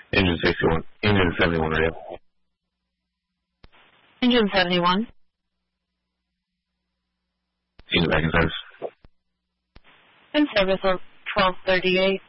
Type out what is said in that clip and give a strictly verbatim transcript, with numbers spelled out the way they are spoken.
Engine sixty-one, engine seventy-one, radio. Engine seventy-one. Engine back in service. In service of twelve thirty-eight.